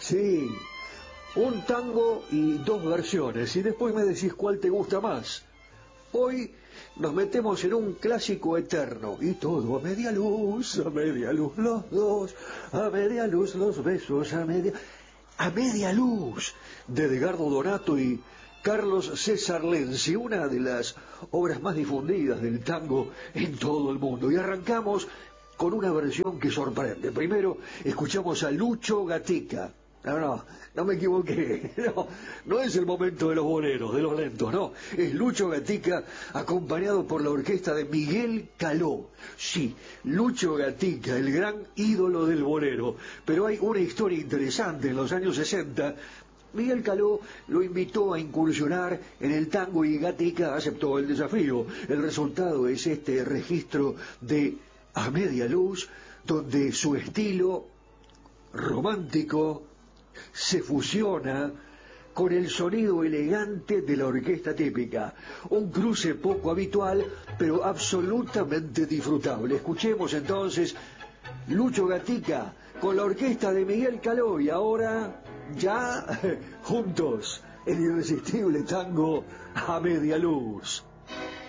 Sí, un tango y dos versiones, y después me decís cuál te gusta más. Hoy nos metemos en un clásico eterno, y todo a media luz los dos, a media luz los besos, a media luz, de Edgardo Donato y Carlos César Lenzi, una de las obras más difundidas del tango en todo el mundo. Y arrancamos con una versión que sorprende. Primero escuchamos a Lucho Gatica. No me equivoqué. No es el momento de los boleros, de los lentos, no. Es Lucho Gatica acompañado por la orquesta de Miguel Caló. Sí, Lucho Gatica, el gran ídolo del bolero. Pero hay una historia interesante. En los años 60, Miguel Caló lo invitó a incursionar en el tango y Gatica aceptó el desafío. El resultado es este registro de A Media Luz, donde su estilo romántico se fusiona con el sonido elegante de la orquesta típica. Un cruce poco habitual, pero absolutamente disfrutable. Escuchemos entonces Lucho Gatica con la orquesta de Miguel Caló y ahora ya juntos el irresistible tango A Media Luz.